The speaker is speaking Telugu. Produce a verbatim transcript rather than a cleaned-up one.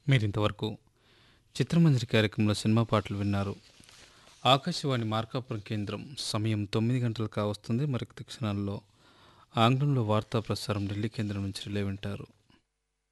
మీరింతవరకు చిత్రమంజరి కార్యక్రమంలో సినిమా పాటలు విన్నారు. ఆకాశవాణి మార్కాపురం కేంద్రం సమయం తొమ్మిది గంటలు కావస్తుంది. మరికొద్ది క్షణాల్లో ఆంగ్లంలో వార్తా ప్రసారం ఢిల్లీ కేంద్రం నుంచి రిలే వింటారు.